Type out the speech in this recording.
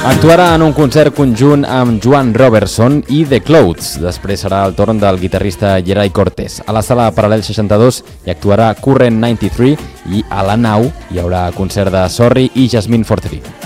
Actuarà en un concert conjunt amb Joan Robertson i The Clouds. Després serà el torn del guitarrista Geray Cortés. A la sala Paral·lel 62 hi actuarà Current 93 i a la nau hi haurà concert de Sorry i Jasmine Fortescue.